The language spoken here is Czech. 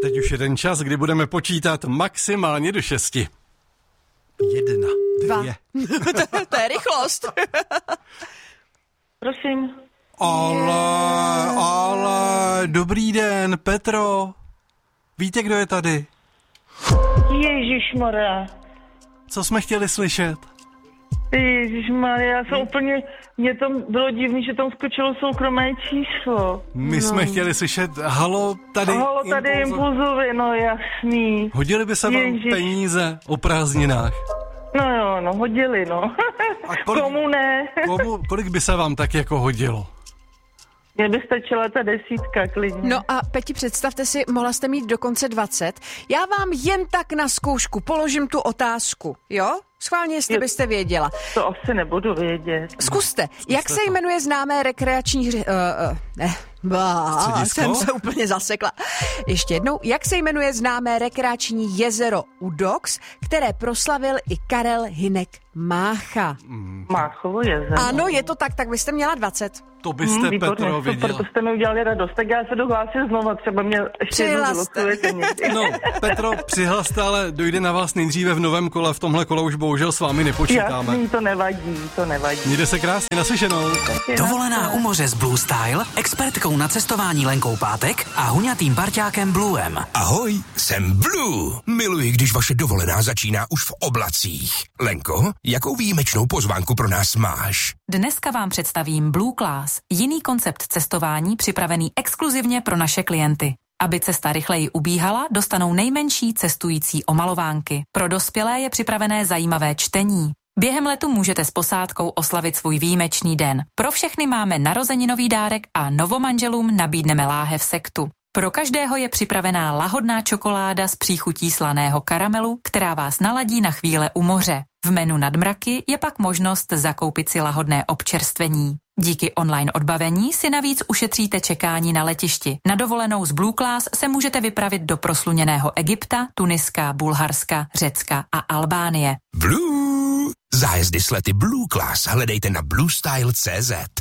teď už jeden čas, kdy budeme počítat maximálně do 6. 1, 2. To je rychlost. Prosím. Ale, dobrý den, Petro. Víte, kdo je tady? Ježišmarja. Co jsme chtěli slyšet? Ježišmarja, já jsem úplně, mě to bylo divný, že tam skočilo soukromé číslo. My jsme chtěli slyšet halo, tady Impulzovi, no jasný. Hodili by se vám peníze o prázdninách? No, hodili, no. A komu ne? Kolik by se vám tak jako hodilo? Mně by stačila ta 10 klidně. No a Peti, představte si, mohla jste mít dokonce 20. Já vám jen tak na zkoušku položím tu otázku, jo? Schválně, jestli byste věděla. To asi nebudu vědět. Zkuste. Jak se jmenuje známé rekreační jsem se úplně zasekla. Ještě jednou. Jak se jmenuje známé rekreační jezero Udox, které proslavil i Karel Hynek Mácha? Máchovo jezero. Ano, je to tak byste měla 20. To byste, Petro, viděla. Super, to jste mi udělali radost. Tak já se dohlásím znova, třeba mě ještě jednou vylosujete někdy. No, Petro, přihlaste, ale dojde na vás nejdříve v novém kole, v tomhle kole už bohužel s vámi nepočítáme. Jasný, to nevadí. Mějte se krásně, naslyšenou. Dovolená u moře s Blue Style, expertkou na cestování Lenkou Pátek a huňatým parťákem Bluem. Ahoj, jsem Blue. Miluji, když vaše dovolená začíná už v oblacích. Lenko, jakou výjimečnou pozvánku pro nás máš? Dneska vám představím Blue Class, jiný koncept cestování připravený exkluzivně pro naše klienty. Aby cesta rychleji ubíhala, dostanou nejmenší cestující omalovánky. Pro dospělé je připravené zajímavé čtení. Během letu můžete s posádkou oslavit svůj výjimečný den. Pro všechny máme narozeninový dárek a novomanželům nabídneme láhev sektu. Pro každého je připravená lahodná čokoláda s příchutí slaného karamelu, která vás naladí na chvíle u moře. V menu nad mraky je pak možnost zakoupit si lahodné občerstvení. Díky online odbavení si navíc ušetříte čekání na letišti. Na dovolenou z Blue Class se můžete vypravit do prosluněného Egypta, Tuniska, Bulharska, Řecka a Albánie. Blue! Zájezdy s lety Blue Class hledejte na bluestyle.cz.